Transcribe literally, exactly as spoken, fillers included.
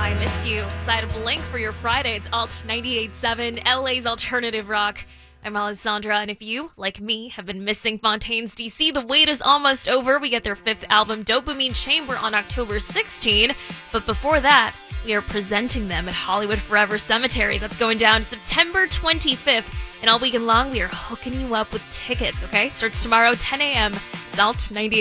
I Miss You. Side of Blink for your Friday. It's Alt ninety-eight point seven, L A's alternative rock. I'm Alessandra, and if you, like me, have been missing Fontaines D C, the wait is almost over. We get their fifth album, Dopamine Chamber, on October sixteenth. But before that, we are presenting them at Hollywood Forever Cemetery. That's going down September twenty-fifth. And all weekend long, we are hooking you up with tickets, okay? Starts tomorrow, ten a.m. It's Alt ninety-eight.